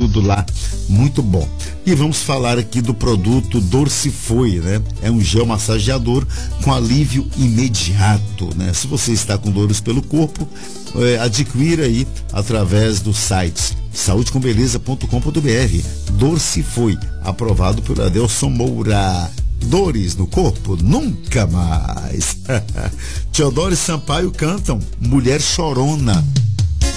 tudo lá, muito bom. E vamos falar aqui do produto Dorcifoi, né? É um gel massageador com alívio imediato, né? Se você está com dores pelo corpo, adquira aí através do site saudecombeleza.com.br. Dorcifoi, aprovado por Adelson Moura. Dores no corpo, nunca mais. Teodoro e Sampaio cantam Mulher Chorona.